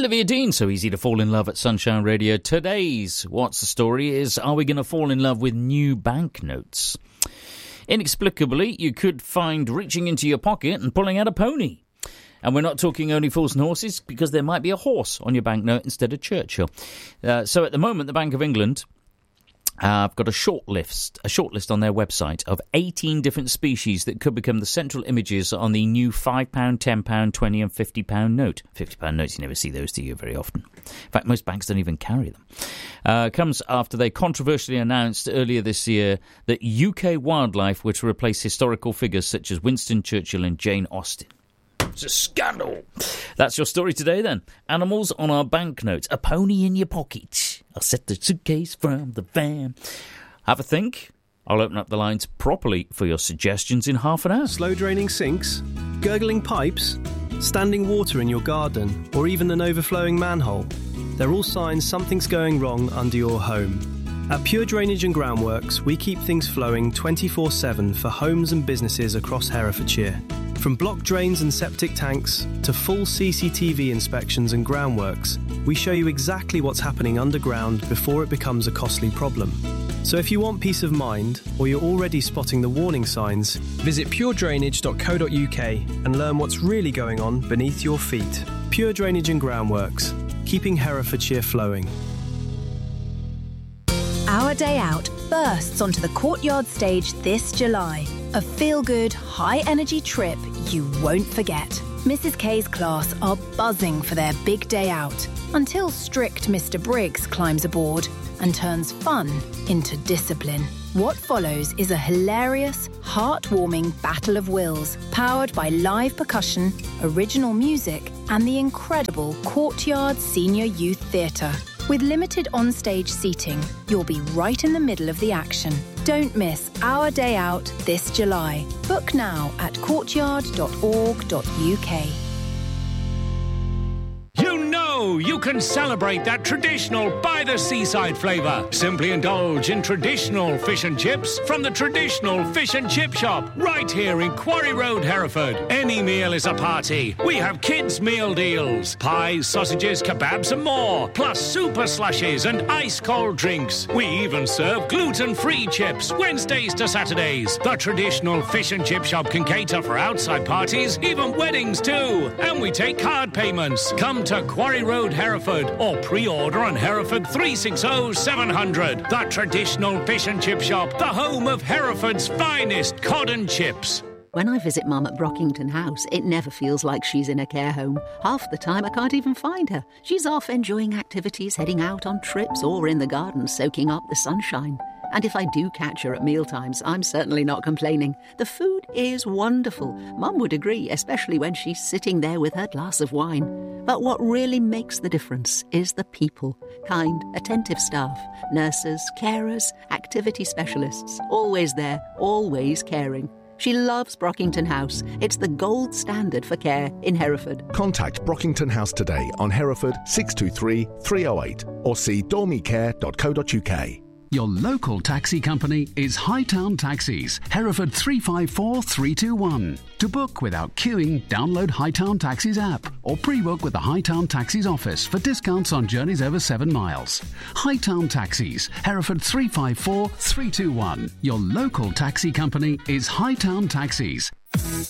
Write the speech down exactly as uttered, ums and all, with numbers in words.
Olivia Dean, so easy to fall in love at Sunshine Radio. Today's What's the Story is, are we going to fall in love with new banknotes? Inexplicably, you could find reaching into your pocket and pulling out a pony. And we're not talking only fools and horses, because there might be a horse on your banknote instead of Churchill. Uh, so at the moment, the Bank of England Uh, I've got a short list, a short list on their website of eighteen different species that could become the central images on the new five pound, ten pound, twenty and fifty pound note. fifty pound notes, you never see those, do you, very often. In fact, most banks don't even carry them. Uh, comes after they controversially announced earlier this year that U K wildlife were to replace historical figures such as Winston Churchill and Jane Austen. It's a scandal. That's your story today, then. Animals on our banknotes. A pony in your pocket. I'll set the suitcase from the van. Have a think. I'll open up the lines properly for your suggestions in half an hour. Slow draining sinks, gurgling pipes, standing water in your garden, or even an overflowing manhole. They're all signs something's going wrong under your home. At Pure Drainage and Groundworks, we keep things flowing twenty-four seven for homes and businesses across Herefordshire. From blocked drains and septic tanks to full C C T V inspections and groundworks, we show you exactly what's happening underground before it becomes a costly problem. So if you want peace of mind, or you're already spotting the warning signs, visit pure drainage dot co dot uk and learn what's really going on beneath your feet. Pure Drainage and Groundworks, keeping Herefordshire flowing. Our Day Out bursts onto the Courtyard stage this July. A feel-good, high-energy trip you won't forget. Missus K's class are buzzing for their big day out until strict Mister Briggs climbs aboard and turns fun into discipline. What follows is a hilarious, heartwarming battle of wills powered by live percussion, original music and the incredible Courtyard Senior Youth Theatre. With limited on-stage seating, you'll be right in the middle of the action. Don't miss Our Day Out this July. Book now at courtyard dot org dot uk. You know you can celebrate that traditional by-the-seaside flavour. Simply indulge in traditional fish and chips from the traditional fish and chip shop right here in Quarry Road, Hereford. Any meal is a party. We have kids' meal deals. Pies, sausages, kebabs and more. Plus super slushes and ice-cold drinks. We even serve gluten-free chips Wednesdays to Saturdays. The traditional fish and chip shop can cater for outside parties, even weddings too. And we take card payments. Come to Quarry Road, Hereford, or pre-order on Hereford three six zero seven hundred. The traditional fish and chip shop, the home of Hereford's finest cod and chips. When I visit Mum at Brockington House, it never feels like she's in a care home. Half the time I can't even find her. She's off enjoying activities, heading out on trips, or in the garden soaking up the sunshine. And if I do catch her at mealtimes, I'm certainly not complaining. The food is wonderful. Mum would agree, especially when she's sitting there with her glass of wine. But what really makes the difference is the people. Kind, attentive staff, nurses, carers, activity specialists. Always there, always caring. She loves Brockington House. It's the gold standard for care in Hereford. Contact Brockington House today on Hereford six two three, three oh eight or see dormicare dot co dot uk. Your local taxi company is Hightown Taxis, Hereford three five four three two one. To book without queuing, download Hightown Taxis app or pre-book with the Hightown Taxis office for discounts on journeys over seven miles. Hightown Taxis, Hereford three five four three two one. Your local taxi company is Hightown Taxis.